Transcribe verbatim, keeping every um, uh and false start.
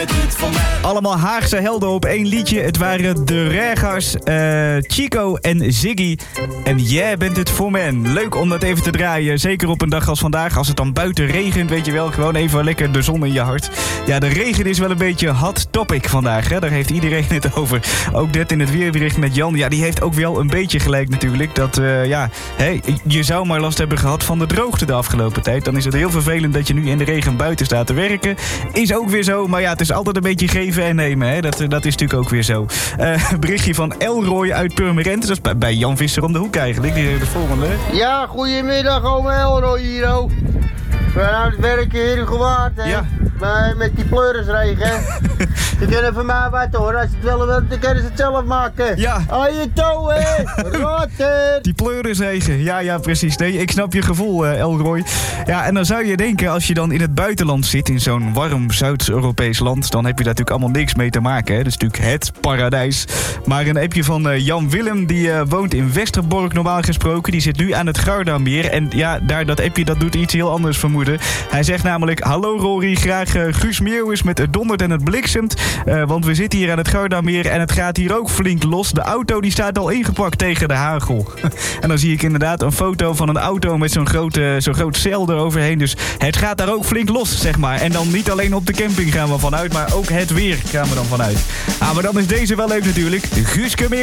het niet voor mij. Allemaal Haagse helden op één liedje. Het waren de Regers, uh, Chico en Ziggy. En jij bent het voor men. Leuk om dat even te draaien. Zeker op een dag als vandaag. Als het dan buiten regent, weet je wel. Gewoon even lekker de zon in je hart. Ja, de regen is wel een beetje hot topic vandaag. Hè? Daar heeft iedereen het over. Ook net in het weerbericht met Jan. Ja, die heeft ook wel een beetje gelijk natuurlijk. Dat, uh, ja, hey, je zou maar last hebben gehad van de droogte de afgelopen tijd. Dan is het heel vervelend dat je nu in de regen buiten staat te werken. Is ook weer zo. Maar ja, het is altijd een beetje geven en nemen. Hè? Dat, dat is natuurlijk ook weer zo. Uh, berichtje van Elroy uit Purmerend. Dat is bij, bij Jan Visser om de hoek eigenlijk. Die, de volgende. Ja, goedemiddag, ome Elroy hier ook. We gaan het werken hier in Gewaard, hè. Ja. Maar met die pleurisregen. Ze kunnen van mij wat hoor. Als ze het willen, dan kunnen ze het zelf maken. Ja. Aan je touw, hè. Rotter. Die pleurisregen. Ja, ja, precies. Nee, ik snap je gevoel, uh, Elroy. Ja, en dan zou je denken, als je dan in het buitenland zit, in zo'n warm Zuid-Europees land, dan heb je daar natuurlijk allemaal niks mee te maken. Hè. Dat is natuurlijk het paradijs. Maar een appje van uh, Jan Willem, die uh, woont in Westerbork normaal gesproken. Die zit nu aan het Gardameer. En ja, daar dat appje, dat doet iets heel anders vermoeden. Hij zegt namelijk, hallo Rory, graag uh, Guus Meeuwis met het dondert en het bliksemt. Uh, want we zitten hier aan het Gardameer en het gaat hier ook flink los. De auto die staat al ingepakt tegen de hagel. En dan zie ik inderdaad een foto van een auto met zo'n, grote, zo'n groot zeil eroverheen. Dus het gaat daar ook flink los, zeg maar. En dan niet alleen op de camping gaan we vanuit, maar ook het weer gaan we dan vanuit. Ah, maar dan is deze wel leuk natuurlijk. Guuske Meeuwis.